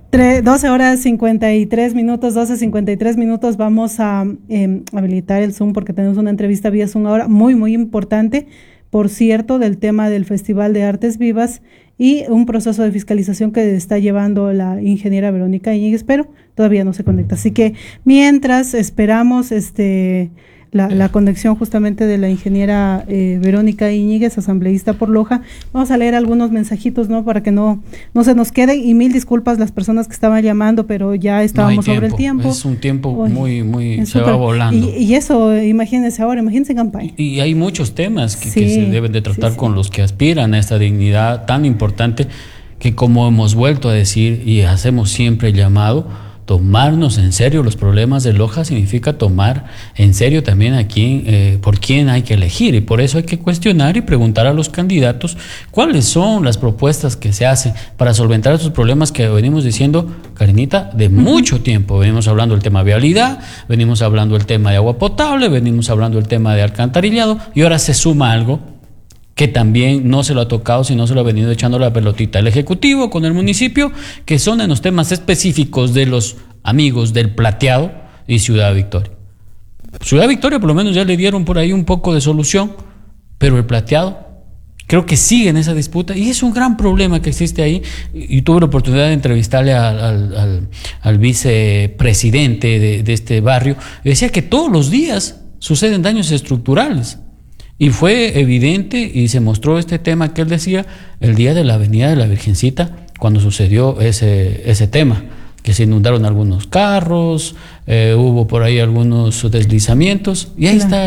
12 horas 53 minutos, 12:53 minutos. Vamos a habilitar el Zoom porque tenemos una entrevista vía Zoom ahora muy, muy importante, por cierto, del tema del Festival de Artes Vivas y un proceso de fiscalización que está llevando la ingeniera Verónica Íñiguez, pero todavía no se conecta. Así que mientras esperamos la conexión justamente de la ingeniera Verónica Íñiguez, asambleísta por Loja, vamos a leer algunos mensajitos, ¿no? Para que no se nos queden, y mil disculpas las personas que estaban llamando, pero ya estábamos sobre el tiempo. Es un tiempo muy se va volando. Y eso, imagínense en campaña. Y hay muchos temas que se deben de tratar con los que aspiran a esta dignidad tan importante, que como hemos vuelto a decir y hacemos siempre el llamado, tomarnos en serio los problemas de Loja significa tomar en serio también por quién hay que elegir, y por eso hay que cuestionar y preguntar a los candidatos cuáles son las propuestas que se hacen para solventar estos problemas que venimos diciendo, Karinita, de mucho tiempo. Venimos hablando del tema vialidad, venimos hablando del tema de agua potable, venimos hablando del tema de alcantarillado, y ahora se suma algo que también no se lo ha tocado, sino se lo ha venido echando la pelotita el Ejecutivo con el municipio, que son en los temas específicos de los amigos del Plateado y Ciudad Victoria. Ciudad Victoria por lo menos ya le dieron por ahí un poco de solución, pero el Plateado creo que sigue en esa disputa, y es un gran problema que existe ahí. Y tuve la oportunidad de entrevistarle al vicepresidente de este barrio, y decía que todos los días suceden daños estructurales. Y fue evidente y se mostró este tema que él decía el día de la Avenida de la Virgencita, cuando sucedió ese tema, que se inundaron algunos carros, hubo por ahí algunos deslizamientos, y ahí está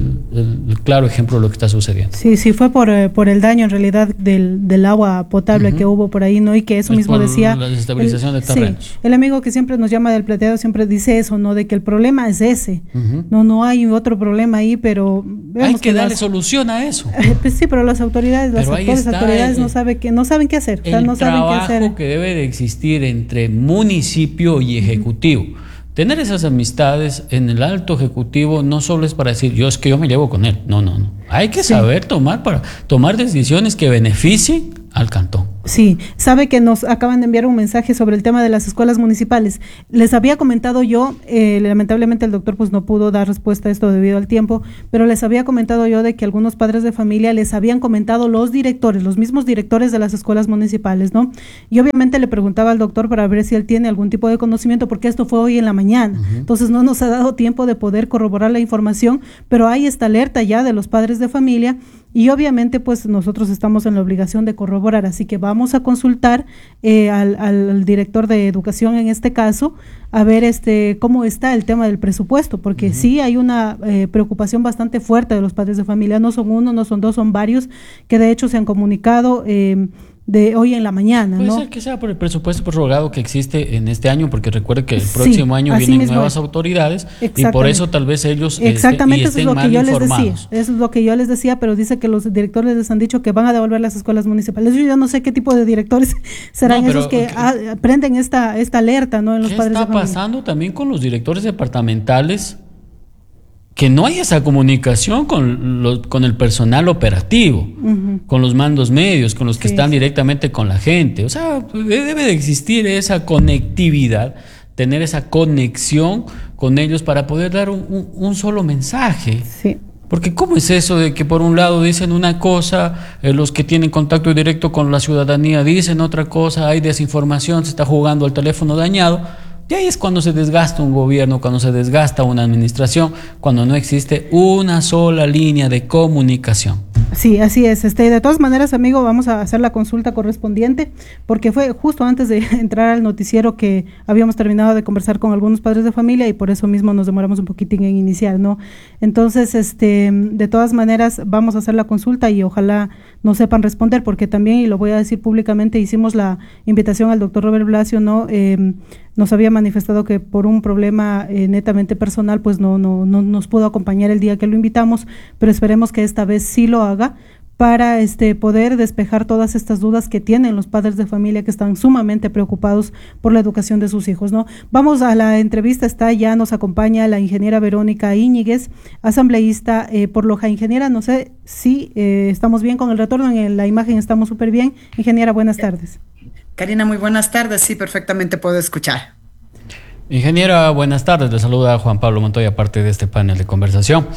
el claro ejemplo de lo que está sucediendo. Sí, fue por el daño en realidad del agua potable que hubo por ahí, ¿no? Y que eso mismo por decía la desestabilización de terrenos. Sí, el amigo que siempre nos llama del Plateado siempre dice eso, ¿no? De que el problema es ese. No hay otro problema ahí, pero hay que darle solución a eso. Pues sí, pero las autoridades, las autoridades no saben qué hacer. El trabajo que debe de existir entre municipio y ejecutivo. Tener esas amistades en el alto ejecutivo no solo es para decir, yo me llevo con él. No. Hay que saber tomar decisiones que beneficien al cantón. Sí, sabe que nos acaban de enviar un mensaje sobre el tema de las escuelas municipales. Les había comentado yo, lamentablemente el doctor pues no pudo dar respuesta a esto debido al tiempo, pero les había comentado yo de que algunos padres de familia les habían comentado los mismos directores de las escuelas municipales, ¿no? Y obviamente le preguntaba al doctor para ver si él tiene algún tipo de conocimiento, porque esto fue hoy en la mañana. Entonces no nos ha dado tiempo de poder corroborar la información, pero hay esta alerta ya de los padres de familia. Y obviamente pues nosotros estamos en la obligación de corroborar, así que vamos a consultar al director de educación en este caso, a ver cómo está el tema del presupuesto, porque sí hay una preocupación bastante fuerte de los padres de familia. No son uno, no son dos, son varios que de hecho se han comunicado de hoy en la mañana. Puede ser que sea por el presupuesto prorrogado que existe en este año, porque recuerde que el próximo año vienen nuevas autoridades, y por eso tal vez ellos exactamente estén eso es lo mal que yo informados. Les decía, eso es lo que yo les decía, pero dice que los directores les han dicho que van a devolver las escuelas municipales. Yo no sé qué tipo de directores serán esos que prenden esta alerta, ¿no? En los padres de familia. ¿Qué está pasando también con los directores departamentales? Que no hay esa comunicación con el personal operativo, con los mandos medios, con los que están directamente con la gente. O sea, debe de existir esa conectividad, tener esa conexión con ellos para poder dar un solo mensaje. Sí. Porque ¿cómo es eso de que por un lado dicen una cosa, los que tienen contacto directo con la ciudadanía dicen otra cosa, hay desinformación, se está jugando al teléfono dañado? Y ahí es cuando se desgasta un gobierno, cuando se desgasta una administración, cuando no existe una sola línea de comunicación. Sí, así es. De todas maneras, amigo, vamos a hacer la consulta correspondiente, porque fue justo antes de entrar al noticiero que habíamos terminado de conversar con algunos padres de familia, y por eso mismo nos demoramos un poquitín en iniciar, ¿no? Entonces, de todas maneras, vamos a hacer la consulta y ojalá nos sepan responder, porque también, y lo voy a decir públicamente, hicimos la invitación al doctor Robert Blasio, ¿no? Nos había manifestado que por un problema netamente personal, pues no nos pudo acompañar el día que lo invitamos, pero esperemos que esta vez sí lo haga, para poder despejar todas estas dudas que tienen los padres de familia, que están sumamente preocupados por la educación de sus hijos, ¿no? Vamos a la entrevista. Nos acompaña la ingeniera Verónica Íñiguez, asambleísta por Loja. Ingeniera, no sé si estamos bien con el retorno, en la imagen estamos súper bien. Ingeniera, buenas tardes. Karina, muy buenas tardes. Sí, perfectamente puedo escuchar. Ingeniera, buenas tardes. Le saluda Juan Pablo Montoya, parte de este panel de conversación.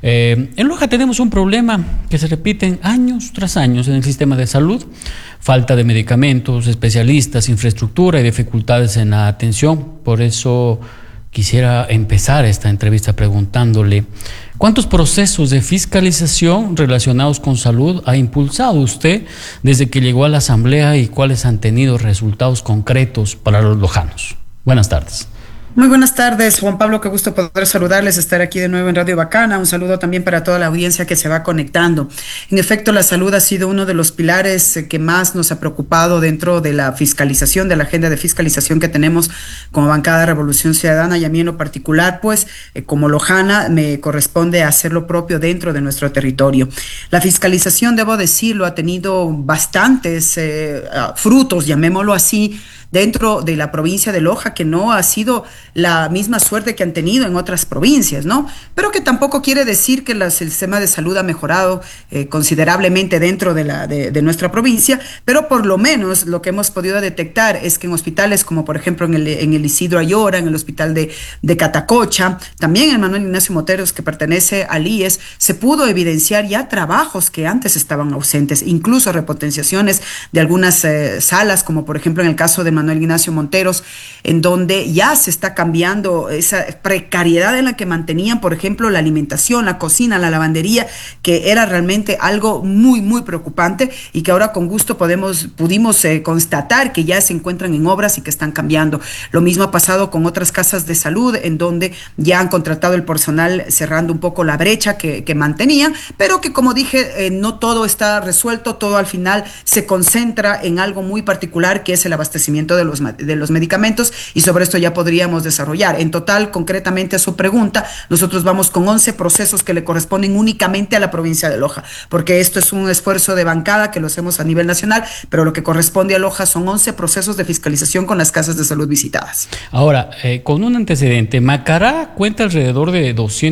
En Loja tenemos un problema que se repite años tras años en el sistema de salud: falta de medicamentos, especialistas, infraestructura y dificultades en la atención. Por eso quisiera empezar esta entrevista preguntándole: ¿cuántos procesos de fiscalización relacionados con salud ha impulsado usted desde que llegó a la Asamblea y cuáles han tenido resultados concretos para los lojanos? Buenas tardes. Muy buenas tardes, Juan Pablo, qué gusto poder saludarles, estar aquí de nuevo en Radio Bacana. Un saludo también para toda la audiencia que se va conectando. En efecto, la salud ha sido uno de los pilares que más nos ha preocupado dentro de la fiscalización, de la agenda de fiscalización que tenemos como bancada de Revolución Ciudadana, y a mí en lo particular, pues, como lojana, me corresponde hacer lo propio dentro de nuestro territorio. La fiscalización, debo decirlo, ha tenido bastantes frutos, llamémoslo así, dentro de la provincia de Loja, que no ha sido la misma suerte que han tenido en otras provincias, ¿no? Pero que tampoco quiere decir que el sistema de salud ha mejorado considerablemente dentro de nuestra provincia, pero por lo menos lo que hemos podido detectar es que en hospitales como por ejemplo en el Isidro Ayora, en el hospital de Catacocha, también en Manuel Ignacio Monteros, que pertenece al IES, se pudo evidenciar ya trabajos que antes estaban ausentes, incluso repotenciaciones de algunas salas, como por ejemplo en el caso de Manuel Ignacio Monteros, en donde ya se está cambiando esa precariedad en la que mantenían, por ejemplo, la alimentación, la cocina, la lavandería, que era realmente algo muy, muy preocupante, y que ahora con gusto pudimos constatar que ya se encuentran en obras y que están cambiando. Lo mismo ha pasado con otras casas de salud, en donde ya han contratado el personal, cerrando un poco la brecha que mantenían, pero que, como dije, no todo está resuelto, todo al final se concentra en algo muy particular, que es el abastecimiento de los medicamentos, y sobre esto ya podríamos desarrollar. En total, concretamente a su pregunta, nosotros vamos con 11 procesos que le corresponden únicamente a la provincia de Loja, porque esto es un esfuerzo de bancada que lo hacemos a nivel nacional, pero lo que corresponde a Loja son 11 procesos de fiscalización con las casas de salud visitadas. Ahora, con un antecedente, Macará cuenta alrededor de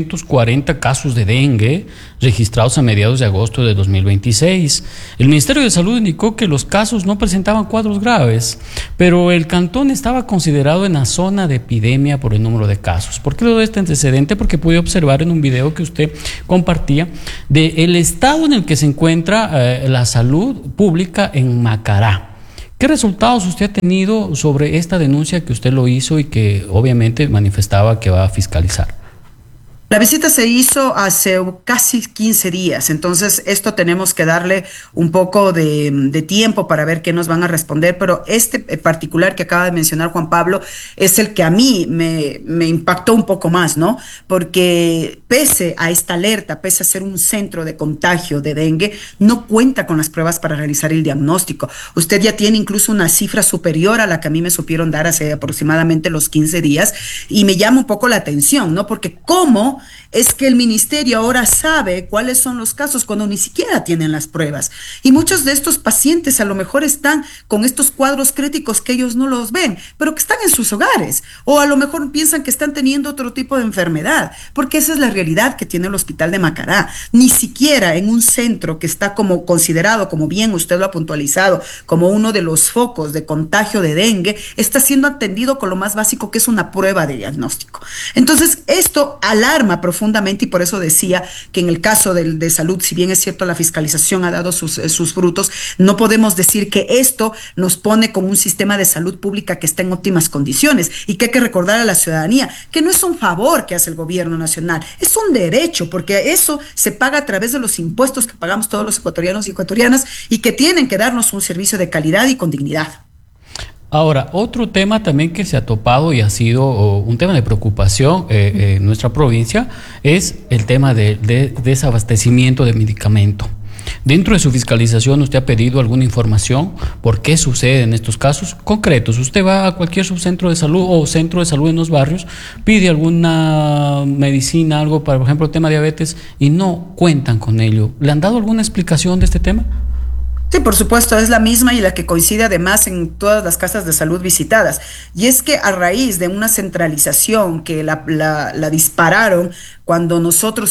240 casos de dengue registrados a mediados de agosto de 2026. El Ministerio de Salud indicó que los casos no presentaban cuadros graves, pero el cantón estaba considerado en la zona de epidemia por el número de casos. ¿Por qué le doy este antecedente? Porque pude observar en un video que usted compartía del estado en el que se encuentra la salud pública en Macará. ¿Qué resultados usted ha tenido sobre esta denuncia que usted lo hizo y que obviamente manifestaba que va a fiscalizar? La visita se hizo hace casi 15 días, entonces esto tenemos que darle un poco de tiempo para ver qué nos van a responder, pero este particular que acaba de mencionar Juan Pablo es el que a mí me impactó un poco más, ¿no? Porque pese a esta alerta, pese a ser un centro de contagio de dengue, no cuenta con las pruebas para realizar el diagnóstico. Usted ya tiene incluso una cifra superior a la que a mí me supieron dar hace aproximadamente los 15 días, y me llama un poco la atención, ¿no? Porque ¿cómo es que el ministerio ahora sabe cuáles son los casos cuando ni siquiera tienen las pruebas? Y muchos de estos pacientes a lo mejor están con estos cuadros críticos que ellos no los ven, pero que están en sus hogares, o a lo mejor piensan que están teniendo otro tipo de enfermedad, porque esa es la realidad que tiene el hospital de Macará. Ni siquiera en un centro que está como considerado, como bien usted lo ha puntualizado, como uno de los focos de contagio de dengue, está siendo atendido con lo más básico, que es una prueba de diagnóstico. Entonces, esto alarma profundamente, y por eso decía que en el caso de salud, si bien es cierto la fiscalización ha dado sus frutos, no podemos decir que esto nos pone con un sistema de salud pública que está en óptimas condiciones, y que hay que recordar a la ciudadanía que no es un favor que hace el gobierno nacional, es un derecho, porque eso se paga a través de los impuestos que pagamos todos los ecuatorianos y ecuatorianas, y que tienen que darnos un servicio de calidad y con dignidad. Ahora, otro tema también que se ha topado y ha sido un tema de preocupación en nuestra provincia es el tema de desabastecimiento de medicamento. Dentro de su fiscalización, ¿usted ha pedido alguna información por qué sucede en estos casos concretos? Usted va a cualquier subcentro de salud o centro de salud en los barrios, pide alguna medicina, algo para, por ejemplo, el tema de diabetes, y no cuentan con ello. ¿Le han dado alguna explicación de este tema? Sí, por supuesto, es la misma y la que coincide además en todas las casas de salud visitadas. Y es que a raíz de una centralización que la dispararon cuando nosotros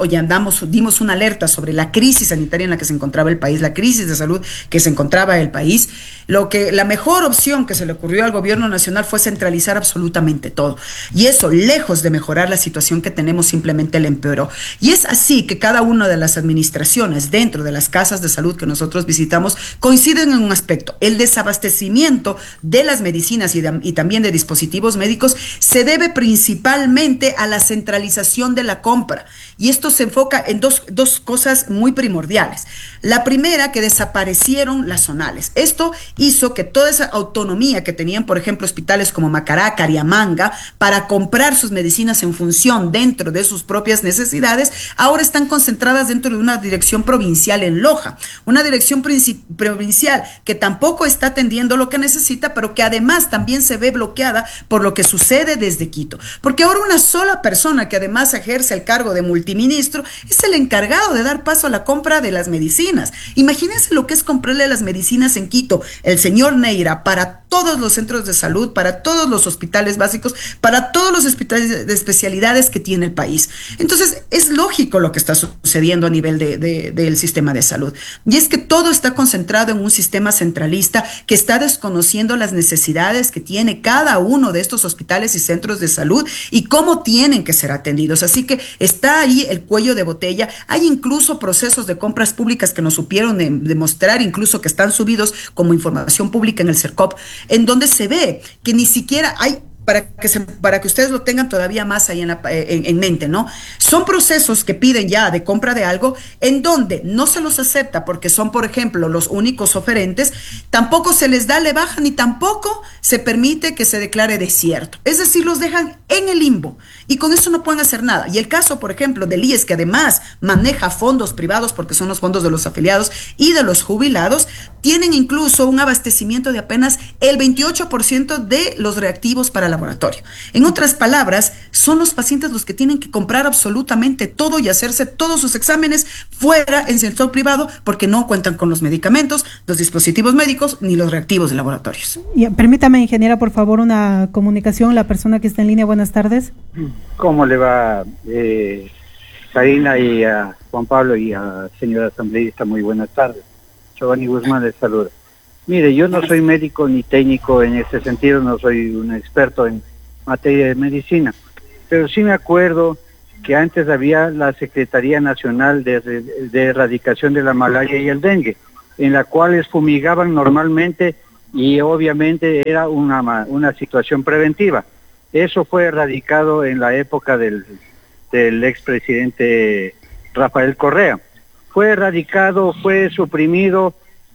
dimos una alerta sobre la crisis sanitaria en la que se encontraba el país, la crisis de salud que se encontraba el país, la mejor opción que se le ocurrió al gobierno nacional fue centralizar absolutamente todo. Y eso, lejos de mejorar la situación que tenemos, simplemente la empeoró. Y es así que cada una de las administraciones dentro de las casas de salud que nosotros visitamos coinciden en un aspecto: el desabastecimiento de las medicinas y también de dispositivos médicos se debe principalmente a la centralización de la compra. Y esto se enfoca en dos cosas muy primordiales. La primera, que desaparecieron las zonales. Esto hizo que toda esa autonomía que tenían, por ejemplo, hospitales como Macará, Cariamanga, para comprar sus medicinas en función dentro de sus propias necesidades, ahora están concentradas dentro de una dirección provincial en Loja. Una dirección provincial que tampoco está atendiendo lo que necesita, pero que además también se ve bloqueada por lo que sucede desde Quito. Porque ahora una sola persona, que además ejerce el cargo de multiministro, es el encargado de dar paso a la compra de las medicinas. Imagínense lo que es comprarle las medicinas en Quito, el señor Neira, para todos los centros de salud, para todos los hospitales básicos, para todos los hospitales de especialidades que tiene el país. Entonces, es lógico lo que está sucediendo a nivel del sistema de salud. Y es que todo está concentrado en un sistema centralista que está desconociendo las necesidades que tiene cada uno de estos hospitales y centros de salud y cómo tienen que ser atendidos. Así que está ahí el cuello de botella. Hay incluso procesos de compras públicas que nos supieron demostrar, incluso que están subidos como información pública en el CERCOP, en donde se ve que ni siquiera hay, para que ustedes lo tengan todavía más ahí en mente, ¿no? Son procesos que piden ya de compra de algo en donde no se los acepta porque son, por ejemplo, los únicos oferentes, tampoco se les da de baja ni tampoco se permite que se declare desierto. Es decir, los dejan en el limbo y con eso no pueden hacer nada. Y el caso, por ejemplo, del IES, que además maneja fondos privados porque son los fondos de los afiliados y de los jubilados, tienen incluso un abastecimiento de apenas el 28% de los reactivos para laboratorio. En otras palabras, son los pacientes los que tienen que comprar absolutamente todo y hacerse todos sus exámenes fuera en sector privado porque no cuentan con los medicamentos, los dispositivos médicos ni los reactivos de laboratorios. Permítame, ingeniera, por favor, una comunicación. La persona que está en línea, buenas tardes. ¿Cómo le va, Karina, y a Juan Pablo y a señora asambleísta? Muy buenas tardes. Giovanni Guzmán les saluda. Mire, yo no soy médico ni técnico en este sentido, no soy un experto en materia de medicina, pero sí me acuerdo que antes había la Secretaría Nacional de Erradicación de la Malaria y el Dengue, en la cual fumigaban normalmente y obviamente era una situación preventiva. Eso fue erradicado en la época del expresidente Rafael Correa. Fue erradicado, fue suprimido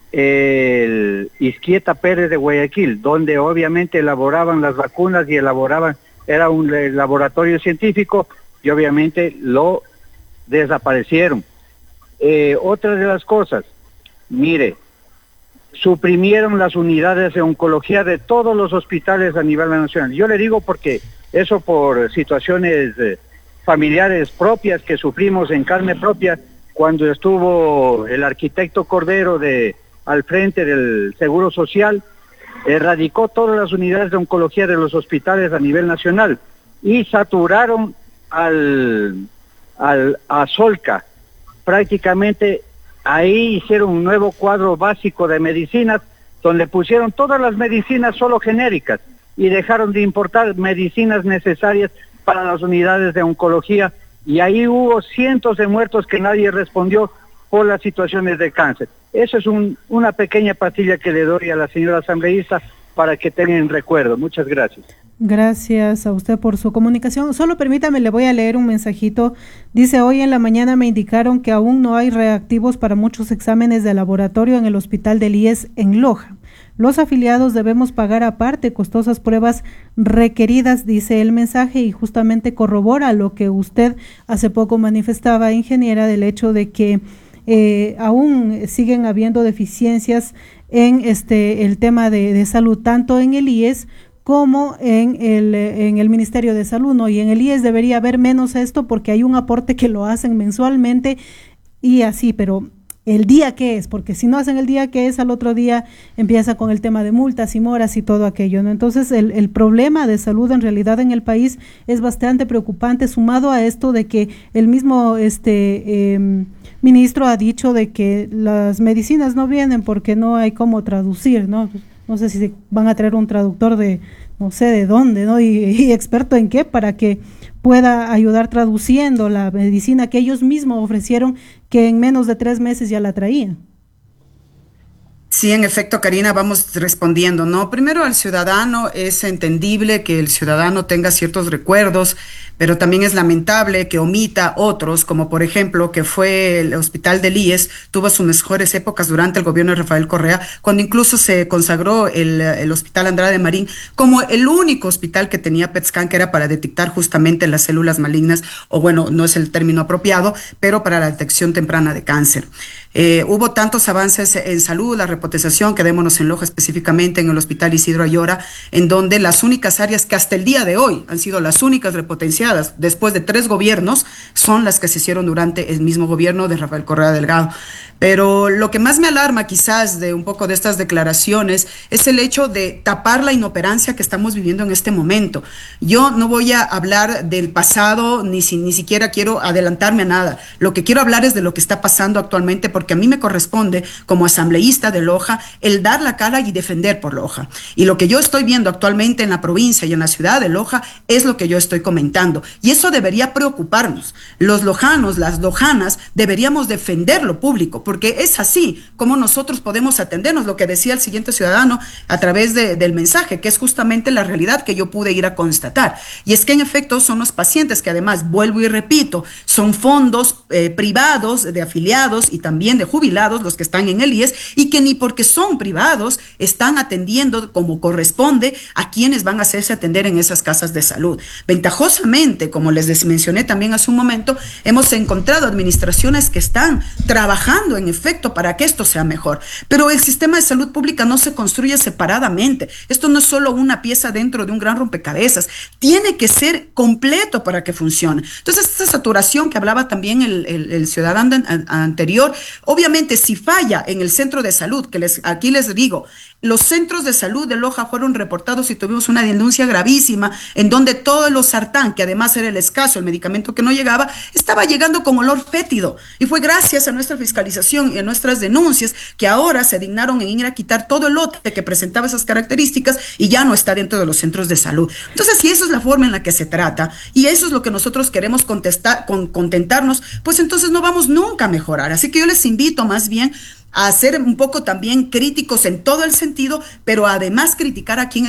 el Izquieta Pérez de Guayaquil, donde obviamente elaboraban las vacunas y era un laboratorio científico y obviamente lo desaparecieron. Otra de las cosas, mire, suprimieron las unidades de oncología de todos los hospitales a nivel nacional. Yo le digo porque eso por situaciones familiares propias que sufrimos en carne propia cuando estuvo el arquitecto Cordero al frente del Seguro Social, erradicó todas las unidades de oncología de los hospitales a nivel nacional y saturaron a Solca. Prácticamente ahí hicieron un nuevo cuadro básico de medicinas donde pusieron todas las medicinas solo genéricas y dejaron de importar medicinas necesarias para las unidades de oncología y ahí hubo cientos de muertos que nadie respondió por las situaciones de cáncer. Eso es una pequeña pastilla que le doy a la señora asambleísta para que tengan en recuerdo. Muchas gracias. Gracias a usted por su comunicación. Solo permítame, le voy a leer un mensajito. Dice: hoy en la mañana me indicaron que aún no hay reactivos para muchos exámenes de laboratorio en el hospital del IES en Loja. Los afiliados debemos pagar aparte costosas pruebas requeridas, dice el mensaje, y justamente corrobora lo que usted hace poco manifestaba, ingeniera, del hecho de que aún siguen habiendo deficiencias en el tema de salud, tanto en el IES como en el Ministerio de Salud, ¿no? Y en el IES debería haber menos esto porque hay un aporte que lo hacen mensualmente y así, pero el día que es, porque si no hacen el día que es, al otro día empieza con el tema de multas y moras y todo aquello, ¿no? Entonces el problema de salud en realidad en el país es bastante preocupante, sumado a esto de que el mismo ministro ha dicho de que las medicinas no vienen porque no hay cómo traducir, ¿no? No sé si van a traer un traductor de no sé de dónde, ¿no? Y experto en qué, para que pueda ayudar traduciendo la medicina que ellos mismos ofrecieron, que en menos de 3 meses ya la traían. Sí, en efecto, Karina, vamos respondiendo, ¿no? Primero, al ciudadano es entendible que el ciudadano tenga ciertos recuerdos, pero también es lamentable que omita otros, como por ejemplo que fue el hospital del IES, tuvo sus mejores épocas durante el gobierno de Rafael Correa, cuando incluso se consagró el hospital Andrade Marín como el único hospital que tenía PET-scan, que era para detectar justamente las células malignas, o bueno, no es el término apropiado, pero para la detección temprana de cáncer. Hubo tantos avances en salud, la repotenciación, quedémonos en Loja específicamente en el Hospital Isidro Ayora, en donde las únicas áreas que hasta el día de hoy han sido las únicas repotenciadas después de 3 gobiernos son las que se hicieron durante el mismo gobierno de Rafael Correa Delgado. Pero lo que más me alarma quizás de un poco de estas declaraciones es el hecho de tapar la inoperancia que estamos viviendo en este momento. Yo no voy a hablar del pasado, ni siquiera quiero adelantarme a nada. Lo que quiero hablar es de lo que está pasando actualmente, porque a mí me corresponde como asambleísta de Loja el dar la cara y defender por Loja. Y lo que yo estoy viendo actualmente en la provincia y en la ciudad de Loja es lo que yo estoy comentando. Y eso debería preocuparnos. Los lojanos, las lojanas, deberíamos defender lo público, porque es así como nosotros podemos atendernos, lo que decía el siguiente ciudadano a través del mensaje, que es justamente la realidad que yo pude ir a constatar. Y es que en efecto son los pacientes que, además, vuelvo y repito, son fondos privados de afiliados y también de jubilados los que están en el IES, y que ni porque son privados están atendiendo como corresponde a quienes van a hacerse atender en esas casas de salud. Ventajosamente, como les mencioné también hace un momento, hemos encontrado administraciones que están trabajando en efecto para que esto sea mejor, pero el sistema de salud pública no se construye separadamente. Esto no es solo una pieza dentro de un gran rompecabezas, tiene que ser completo para que funcione. Entonces, esta saturación que hablaba también el ciudadano anterior, obviamente si falla en el centro de salud, que aquí les digo, los centros de salud de Loja fueron reportados y tuvimos una denuncia gravísima en donde todo el losartán, que además era el escaso, el medicamento que no llegaba, estaba llegando con olor fétido, y fue gracias a nuestra fiscalización y a nuestras denuncias que ahora se dignaron en ir a quitar todo el lote que presentaba esas características y ya no está dentro de los centros de salud. Entonces, si eso es la forma en la que se trata y eso es lo que nosotros queremos contentarnos, pues entonces no vamos nunca a mejorar. Así que yo les invito más bien a ser un poco también críticos en todo el sentido, pero además criticar a quien